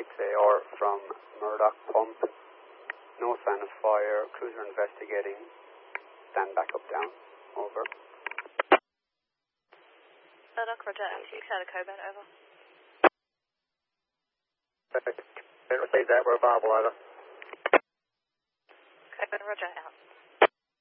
8AR from Murdoch Pump. No sign of fire. Cruiser investigating. Stand back up down. Over. Murdoch, roger. Altitude out of Coburn, over. Receive that. We're viable, over. Coburn, roger, out.